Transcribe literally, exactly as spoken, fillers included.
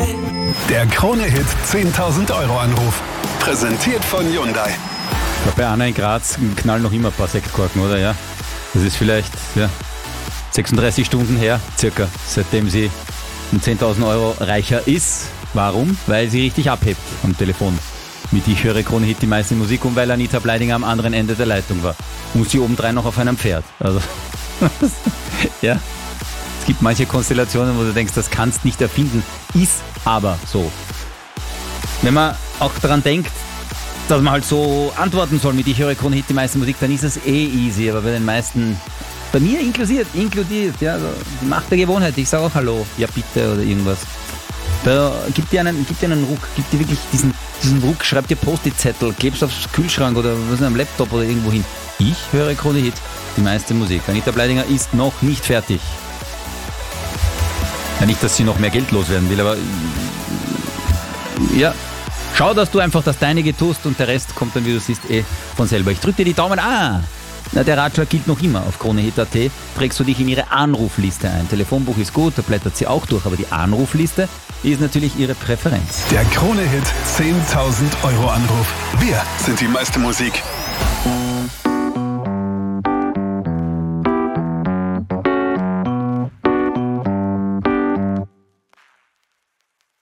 Der Krone-Hit zehntausend Euro Anruf. Präsentiert von Hyundai. Ich glaube, bei Anna in Graz knallen noch immer ein paar Sektkorken, oder? Ja. Das ist vielleicht ja, sechsunddreißig Stunden her, circa, seitdem sie um zehntausend Euro reicher ist. Warum? Weil sie richtig abhebt am Telefon. Mit Ich höre Krone-Hit die meiste Musik und weil Anita Bleidinger am anderen Ende der Leitung war. Und sie obendrein noch auf einem Pferd. Also, ja. Es gibt manche Konstellationen, wo du denkst, das kannst nicht erfinden. Ist aber so. Wenn man auch daran denkt, dass man halt so antworten soll mit Ich höre Krone-Hit die meiste Musik, dann ist es eh easy. Aber bei den meisten, bei mir inkludiert, inkludiert, ja, also die Macht der Gewohnheit. Ich sage auch Hallo, ja bitte oder irgendwas. Da gibt dir einen, gibt dir einen Ruck, gibt dir wirklich diesen, diesen Ruck, schreib dir Post-it-Zettel, klebst aufs Kühlschrank oder was am Laptop oder irgendwo hin. Ich höre Krone-Hit die meiste Musik. Anita Bleidinger ist noch nicht fertig. Ja, nicht, dass sie noch mehr Geld loswerden will, aber ja, schau, dass du einfach das Deinige tust und der Rest kommt dann, wie du siehst, eh von selber. Ich drücke dir die Daumen. Ah, na, der Ratschlag gilt noch immer. Auf Kronehit Punkt at trägst du dich in ihre Anrufliste ein. Telefonbuch ist gut, da blättert sie auch durch, aber die Anrufliste ist natürlich ihre Präferenz. Der Krone-Hit zehntausend Euro Anruf. Wir sind die meiste Musik.